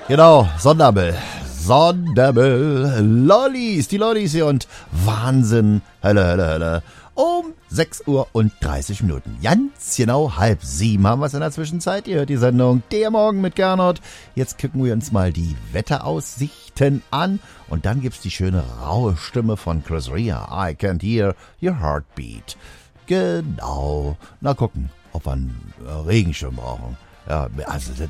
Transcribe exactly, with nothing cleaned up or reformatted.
Genau, Sondermüll. Sondermüll. Lollis, die Lollis hier und Wahnsinn. Hölle, Hölle, Hölle. Um sechs Uhr und dreißig Minuten. Ganz genau halb sieben haben wir es in der Zwischenzeit. Ihr hört die Sendung Der Morgen mit Gernot. Jetzt gucken wir uns mal die Wetteraussichten an. Und dann gibt's die schöne raue Stimme von Chris Rea. I can't hear your heartbeat. Genau. Na gucken, ob wir einen Regenschirm brauchen. Ja, also das